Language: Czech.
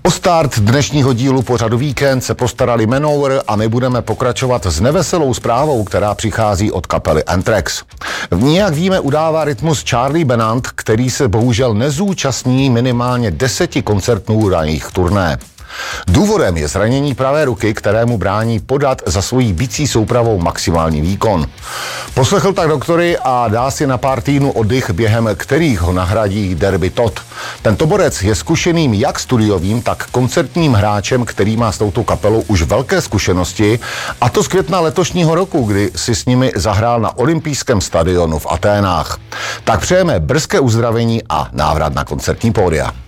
O start dnešního dílu pořadu Víkend se postarali Manowar a my budeme pokračovat s neveselou zprávou, která přichází od kapely Anthrax. V ní, jak víme, udává rytmus Charlie Benant, který se bohužel nezúčastní minimálně 10 koncertů raných turné. Důvodem je zranění pravé ruky, kterému brání podat za svojí bicí soupravou maximální výkon. Poslechl tak doktory a dá si na pár týdnů oddych, během kterých ho nahradí Derby Todd. Tento borec je zkušeným jak studiovým, tak koncertním hráčem, který má s touto kapelou už velké zkušenosti, a to z května letošního roku, kdy si s nimi zahrál na olympijském stadionu v Aténách. Tak přejeme brzké uzdravení a návrat na koncertní pódia.